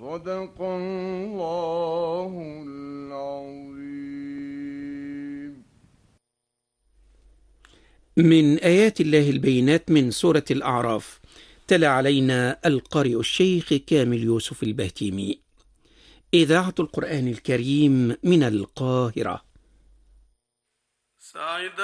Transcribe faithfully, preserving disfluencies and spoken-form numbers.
صدق الله العظيم. من آيات الله البينات من سورة الأعراف. تلا علينا القارئ الشيخ كامل يوسف البهتيمي. إذاعة القرآن الكريم من القاهرة.